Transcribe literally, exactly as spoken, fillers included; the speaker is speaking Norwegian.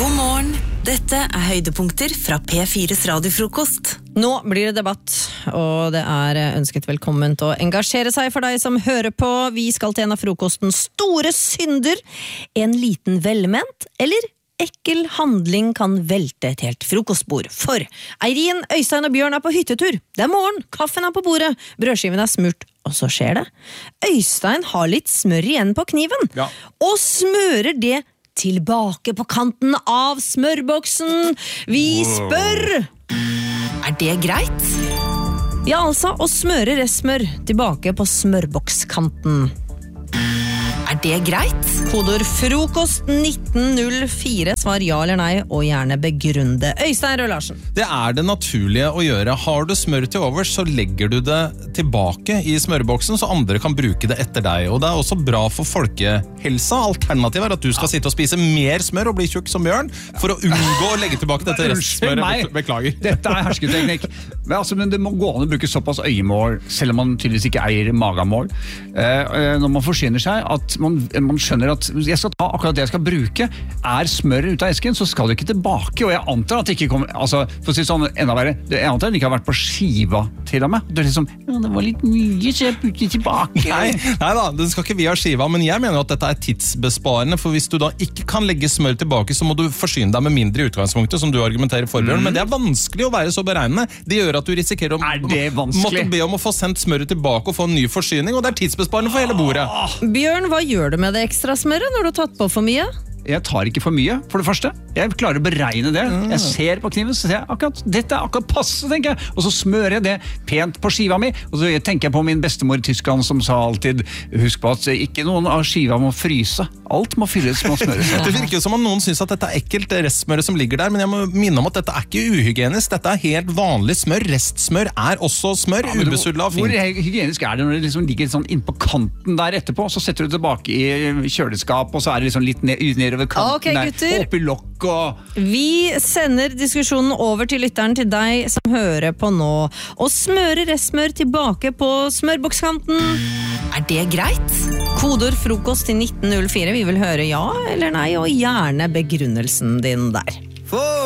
God morgen, dette er høydepunkter fra P fires radiofrokost. Nå blir det debatt, og det er ønsket velkommen til å engasjere seg for deg som hører på. Vi skal til en av frokostens store synder. En liten velment, eller ekkel handling kan velte et helt frokostbord. For Eirin, Øystein og Bjørn er på hyttetur. Det er morgen, kaffen er på bordet, brødskiven er smurt, og så skjer det. Øystein har litt smør igjen på kniven, ja. og smører det tilbake på kanten av smørboksen. Vi spør! Er det greit? Ja, altså, å smøre restsmør tilbake på smørbokskanten. Er det greit? Kodord frokost nitten null fire. Svar ja eller nei, og gjerne begrunde. Øystein Rød Larsen. Det er det naturlige å gjøre. Har du smør til overs, så legger du det tilbake i smørboksen, så andre kan bruke det etter deg. Og det er også bra for folkehelsa. Alternativet er at du skal sitte og spise mer smør og bli tjukk som Bjørn, for å unngå å legge tilbake dette restsmøret. Beklager. Dette er hersketeknikk. Men, altså, men det må gå an å bruke såpass øyemål, selv om man tydeligvis ikke eier magamål. Eh, når man forsyner seg, at man, man skjønner at jeg skal ta akkurat det jeg skal bruke, er smør ut av esken, så skal det ikke tilbake, og jeg antar at det ikke kommer, altså, for å si sånn, enda verre, jeg antar at det ikke har vært på skiva til og med. Det er liksom, ja, det var litt mye, så jeg putter tilbake. Nei, nei da, det skal ikke vi ha skiva, men jeg mener at dette er tidsbesparende, for hvis du da ikke kan legge smør tilbake, så må du forsyne deg med mindre i utgangspunktet, som du argumenterer for, Bjørn, mm. men det er vanskelig å være så beregnende. Det gjør at du risikerer å måtte be om å få sendt smøret tilbake og få en ny forsyning, og det er tidsbesparende for hele bordet. Bjørn, hva gjør du med det ekstra smøret når du har tatt på for mye? Jeg tar ikke for mye, for det første. Jeg klarer å beregne det. Jeg ser på kniven, så ser jeg akkurat, dette er akkurat passe, tenker jeg. Og så smører jeg det pent på skiva mi, og så tenker jeg på min bestemor i Tyskland som sa alltid, husk på at ikke noen av skiva må fryse. Alt må fylles med smøret. Det virker jo som om noen synes at dette er ekkelt restsmøret som ligger der, men jeg må minne om at dette er ikke uhygienisk. Dette er helt vanlig smør. Restsmør er også smør, ja, ubesudlet og fint. Hvor hygienisk er det når det liksom ligger sånn inn på kanten der etterpå, så setter du det tilbake i kjøleskap, og så er det liksom litt ned, ned over kanten okay, der, opp i lokk og... Vi sender diskusjonen over til lytteren, til deg som hører på nå. Og smøre restsmør tilbake på smørbokskanten. Er det greit? Kodord frokost til nitten null fire. Vi vil høre ja eller nei, og gjerne begrunnelsen din der.